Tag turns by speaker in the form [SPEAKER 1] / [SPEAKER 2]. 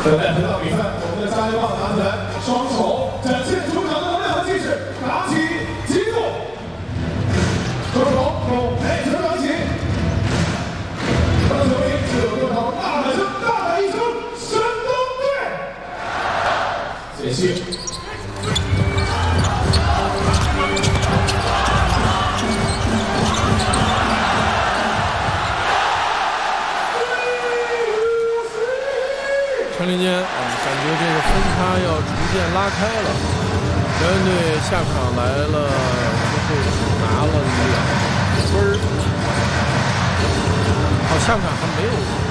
[SPEAKER 1] 现在回到比赛，我们的加油棒拿起来，双手展现出场的能量和气势，打起激动，双手用美拳打起。当球迷只有多少大喊声，大喊一声“神东队”，谢谢。
[SPEAKER 2] 陈林坚感觉这个分差要逐渐拉开了。辽源队下场来了之后只拿了2分，下场还没有